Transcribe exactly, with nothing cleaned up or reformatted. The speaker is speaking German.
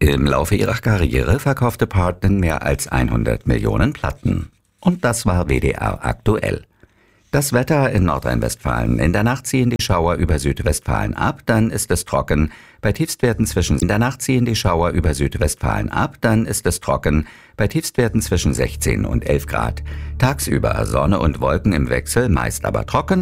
Im Laufe ihrer Karriere verkaufte Partner mehr als hundert Millionen Platten. Und das war W D R aktuell. Das Wetter in Nordrhein-Westfalen. In der Nacht ziehen die Schauer über Südwestfalen ab, dann ist es trocken. Bei Tiefstwerten zwischen In der Nacht ziehen die Schauer über Südwestfalen ab, dann ist es trocken. Bei Tiefstwerten zwischen sechzehn und elf Grad. Tagsüber Sonne und Wolken im Wechsel, meist aber trocken.